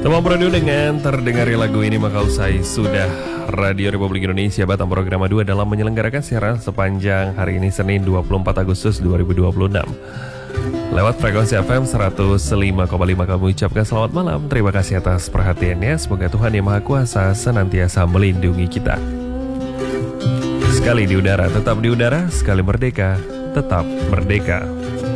Teman radio dengan terdengarnya lagu ini maka usai sudah Radio Republik Indonesia Batam Program 2 dalam menyelenggarakan siaran sepanjang hari ini Senin 24 Agustus 2026. Lewat frekuensi FM 105,5 kami ucapkan selamat malam. Terima kasih atas perhatiannya. Semoga Tuhan Yang Maha Kuasa senantiasa melindungi kita. Sekali di udara, tetap di udara. Sekali merdeka, tetap merdeka.